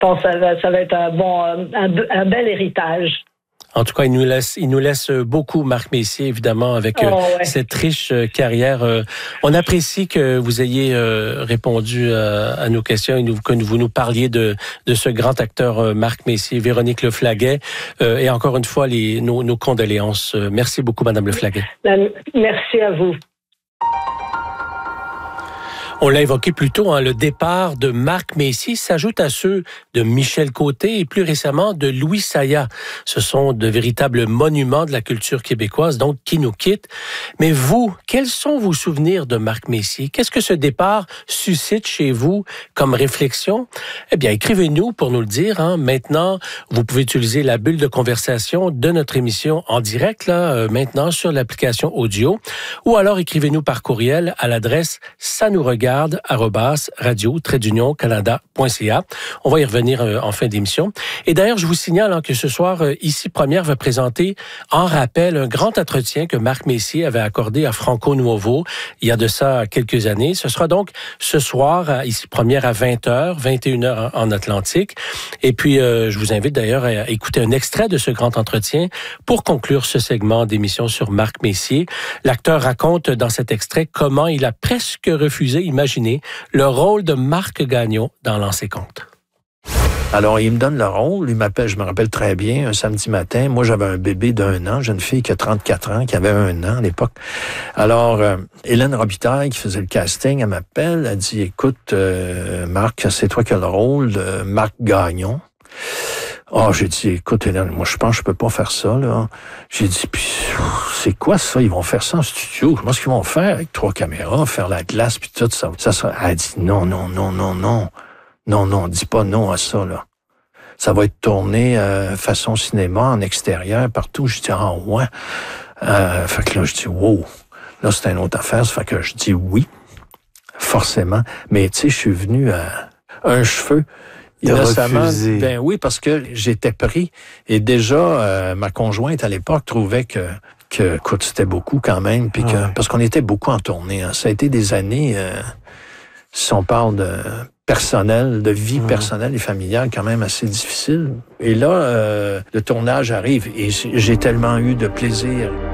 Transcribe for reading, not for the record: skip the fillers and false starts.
pense que ça va être un bel héritage. En tout cas, il nous laisse beaucoup, Marc Messier, évidemment, avec cette riche carrière. On apprécie que vous ayez répondu à nos questions et que vous nous parliez de ce grand acteur, Marc Messier, Véronique Leflaguet. Et encore une fois, nos condoléances. Merci beaucoup, Madame Leflaguet. Merci à vous. On l'a évoqué plus tôt, le départ de Marc Messier s'ajoute à ceux de Michel Côté et plus récemment de Louis Saya. Ce sont de véritables monuments de la culture québécoise, donc qui nous quittent. Mais vous, quels sont vos souvenirs de Marc Messier? Qu'est-ce que ce départ suscite chez vous comme réflexion? Eh bien, écrivez-nous pour nous le dire. Maintenant, vous pouvez utiliser la bulle de conversation de notre émission en direct, maintenant sur l'application audio. Ou alors écrivez-nous par courriel à l'adresse @radio-canada.ca. On va y revenir en fin d'émission. Et d'ailleurs, je vous signale que ce soir, Ici Première va présenter en rappel un grand entretien que Marc Messier avait accordé à Franco Nuovo il y a de ça quelques années. Ce sera donc ce soir, Ici Première à 20h, 21h en Atlantique. Et puis, je vous invite d'ailleurs à écouter un extrait de ce grand entretien pour conclure ce segment d'émission sur Marc Messier. L'acteur raconte dans cet extrait comment il a presque refusé, imaginez, le rôle de Marc Gagnon dans Lancer compte. Alors, il me donne le rôle, il m'appelle, je me rappelle très bien, un samedi matin. Moi, j'avais un bébé d'1 an, j'ai une fille qui a 34 ans, qui avait 1 an à l'époque. Alors, Hélène Robitaille, qui faisait le casting, elle m'appelle, elle dit, écoute, Marc, c'est toi qui as le rôle de Marc Gagnon. J'ai dit, écoute, Hélène, moi, je pense que je peux pas faire ça, là. J'ai dit, puis, c'est quoi ça? Ils vont faire ça en studio. Comment est-ce qu'ils vont faire avec 3 caméras, faire la glace, puis tout ça? Elle dit, non. Non, dis pas non à ça, là. Ça va être tourné façon cinéma, en extérieur, partout. Je dis, ouais. Fait que là, je dis, wow. Là, c'est une autre affaire. Ça fait que je dis oui, forcément. Mais, tu sais, je suis venu à un cheveu. Innocemment, ben oui, parce que j'étais pris. Et déjà, ma conjointe, à l'époque, trouvait que écoute, c'était beaucoup quand même. Puis parce qu'on était beaucoup en tournée. Ça a été des années, si on parle de personnel, de vie personnelle et familiale, quand même assez difficile. Et là, le tournage arrive et j'ai tellement eu de plaisir.